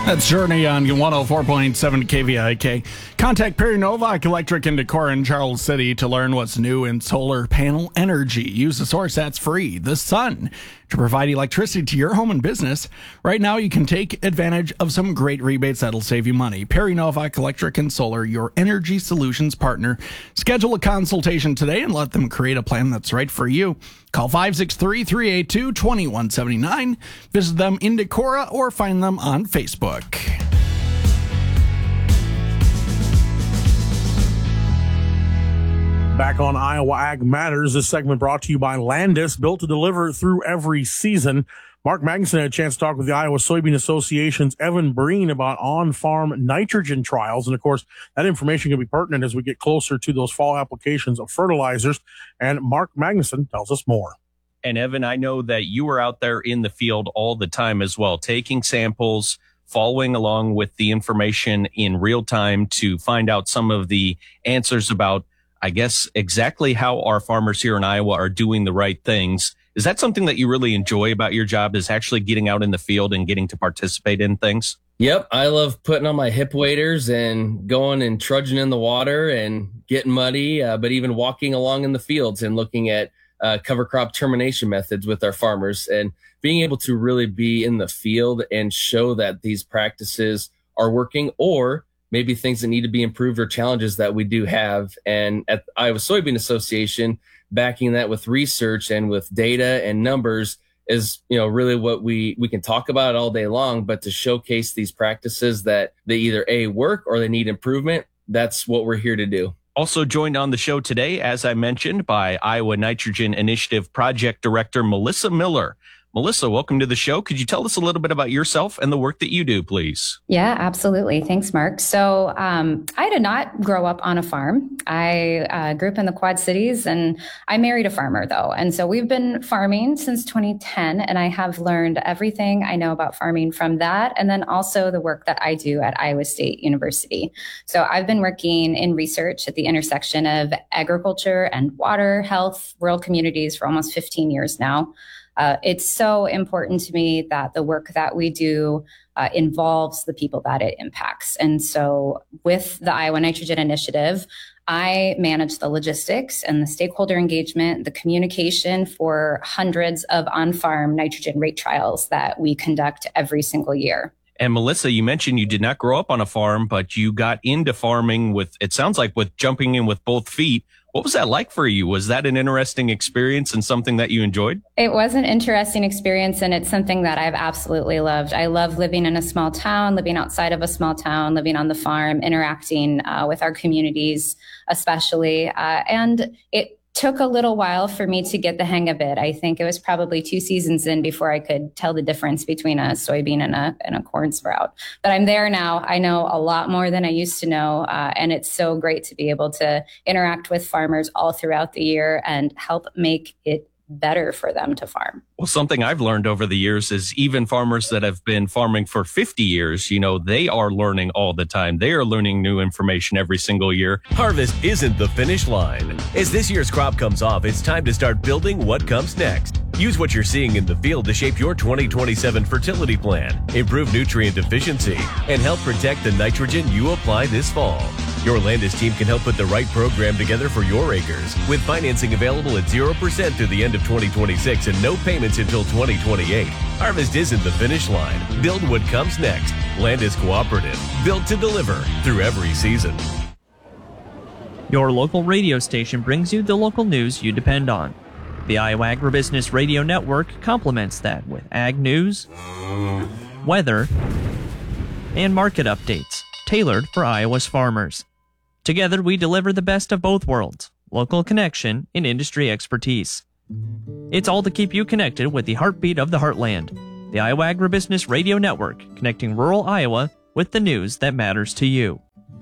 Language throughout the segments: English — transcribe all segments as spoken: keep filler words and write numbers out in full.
That's Journey on one oh four point seven K V I K. Contact Perry Novak Electric in Decorah and Charles City to learn what's new in solar panel energy. Use the source that's free, the sun, to provide electricity to your home and business. Right now, you can take advantage of some great rebates that'll save you money. Perry Novak Electric and Solar, your energy solutions partner. Schedule a consultation today and let them create a plan that's right for you. Call five six three, three eight two, two one seven nine. Visit them in Decorah or find them on Facebook. Back on Iowa Ag Matters, this segment brought to you by Landis, built to deliver through every season. Mark Magnuson had a chance to talk with the Iowa Soybean Association's Evan Breen about on-farm nitrogen trials. And, of course, that information can be pertinent as we get closer to those fall applications of fertilizers. And Mark Magnuson tells us more. And, Evan, I know that you are out there in the field all the time as well, taking samples, following along with the information in real time to find out some of the answers about, I guess, exactly how our farmers here in Iowa are doing the right things. Is that something that you really enjoy about your job, is actually getting out in the field and getting to participate in things? Yep. I love putting on my hip waders and going and trudging in the water and getting muddy, uh, but even walking along in the fields and looking at uh, cover crop termination methods with our farmers and being able to really be in the field and show that these practices are working, or maybe things that need to be improved or challenges that we do have. And at the Iowa Soybean Association, backing that with research and with data and numbers is, you know, really what we, we can talk about all day long, but to showcase these practices that they either A, work or they need improvement, that's what we're here to do. Also joined on the show today, as I mentioned, by Iowa Nitrogen Initiative Project Director Melissa Miller. Melissa, welcome to the show. Could you tell us a little bit about yourself and the work that you do, please? Yeah, absolutely. Thanks, Mark. So um, I did not grow up on a farm. I uh, grew up in the Quad Cities, and I married a farmer, though. And so we've been farming since twenty ten, and I have learned everything I know about farming from that, and then also the work that I do at Iowa State University. So I've been working in research at the intersection of agriculture and water, health, rural communities for almost fifteen years now. Uh, it's so important to me that the work that we do uh, involves the people that it impacts. And so with the Iowa Nitrogen Initiative, I manage the logistics and the stakeholder engagement, the communication for hundreds of on-farm nitrogen rate trials that we conduct every single year. And Melissa, you mentioned you did not grow up on a farm, but you got into farming with, it sounds like, with jumping in with both feet. What was that like for you? Was that an interesting experience and something that you enjoyed? It was an interesting experience, and it's something that I've absolutely loved. I love living in a small town, living outside of a small town, living on the farm, interacting uh, with our communities, especially. Uh, and it took a little while for me to get the hang of it. I think it was probably two seasons in before I could tell the difference between a soybean and a and a corn sprout. But I'm there now. I know a lot more than I used to know. Uh, and it's so great to be able to interact with farmers all throughout the year and help make it better for them to farm. Well, something I've learned over the years is even farmers that have been farming for fifty years, you know, they are learning all the time. They are learning new information every single year. Harvest isn't the finish line. As this year's crop comes off, it's time to start building what comes next. Use what you're seeing in the field to shape your twenty twenty-seven fertility plan, improve nutrient efficiency, and help protect the nitrogen you apply this fall. Your Landis team can help put the right program together for your acres, with financing available at zero percent through the end of twenty twenty-six and no payments until twenty twenty-eight. Harvest isn't the finish line. Build what comes next. Landis Cooperative, built to deliver through every season. Your local radio station brings you the local news you depend on. The Iowa Agribusiness Radio Network complements that with ag news, weather, and market updates tailored for Iowa's farmers. Together, we deliver the best of both worlds, local connection and industry expertise. It's all to keep you connected with the heartbeat of the heartland. The Iowa Agribusiness Radio Network, connecting rural Iowa with the news that matters to you.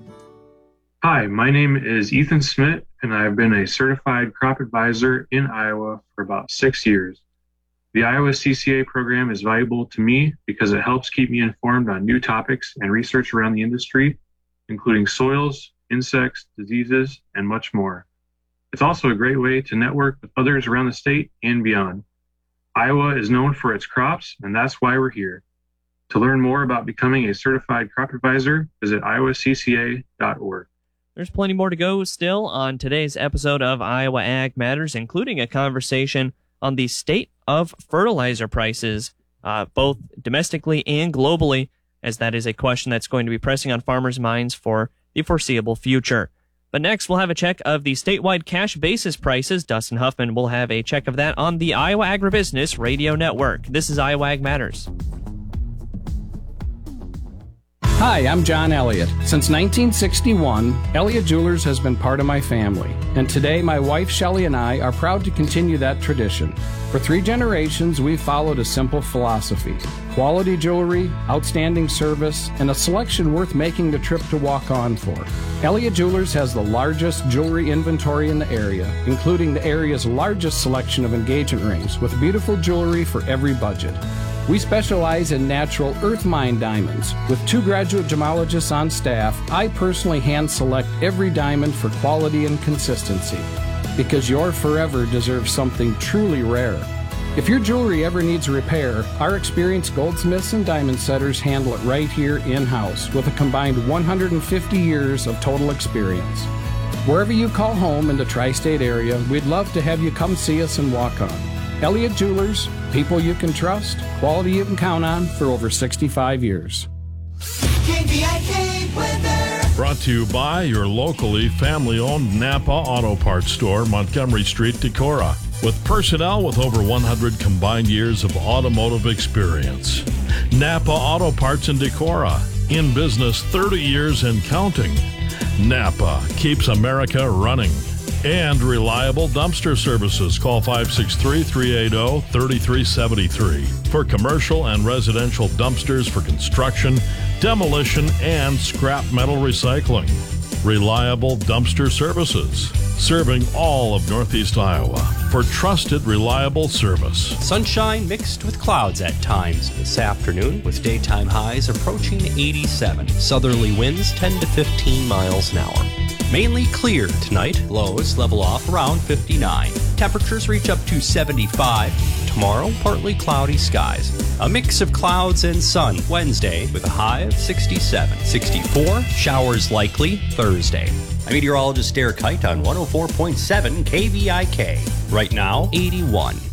Hi, my name is Ethan Smith, and I've been a certified crop advisor in Iowa for about six years. The Iowa C C A program is valuable to me because it helps keep me informed on new topics and research around the industry, including soils, insects, diseases, and much more. It's also a great way to network with others around the state and beyond. Iowa is known for its crops, and that's why we're here. To learn more about becoming a certified crop advisor, visit iowa c c a dot org. There's plenty more to go still on today's episode of Iowa Ag Matters, including a conversation on the state of fertilizer prices, uh, both domestically and globally, as that is a question that's going to be pressing on farmers' minds for the foreseeable future. But next, we'll have a check of the statewide cash basis prices. Dustin Huffman will have a check of that on the Iowa Agribusiness Radio Network. This is Iowa Ag Matters. Hi, I'm John Elliott. Since nineteen sixty-one, Elliott Jewelers has been part of my family, and today my wife Shelley and I are proud to continue that tradition. For three generations, we've followed a simple philosophy: quality jewelry, outstanding service, and a selection worth making the trip to walk on for. Elliott Jewelers has the largest jewelry inventory in the area, including the area's largest selection of engagement rings, with beautiful jewelry for every budget. We specialize in natural earth mine diamonds. With two graduate gemologists on staff, I personally hand select every diamond for quality and consistency, because your forever deserves something truly rare. If your jewelry ever needs repair, our experienced goldsmiths and diamond setters handle it right here in-house with a combined one hundred fifty years of total experience. Wherever you call home in the tri-state area, we'd love to have you come see us and walk on. Elliott Jewelers, people you can trust, quality you can count on for over sixty-five years. K V I K weather. Brought to you by your locally family-owned Napa Auto Parts Store, Montgomery Street, Decorah, with personnel with over one hundred combined years of automotive experience. Napa Auto Parts in Decorah, in business thirty years and counting. Napa keeps America running. And reliable dumpster services. Call five six three, three eight zero, three three seven three for commercial and residential dumpsters for construction, demolition, and scrap metal recycling. Reliable dumpster services, serving all of Northeast Iowa for trusted, reliable service. Sunshine mixed with clouds at times this afternoon, with daytime highs approaching eighty-seven. Southerly winds ten to fifteen miles an hour. Mainly clear tonight. Lows level off around fifty-nine. Temperatures reach up to seventy-five. Tomorrow, partly cloudy skies. A mix of clouds and sun Wednesday with a high of sixty-seven. sixty-four, showers likely Thursday. I'm meteorologist Derek Height on one oh four point seven K V I K. Right now, eighty-one.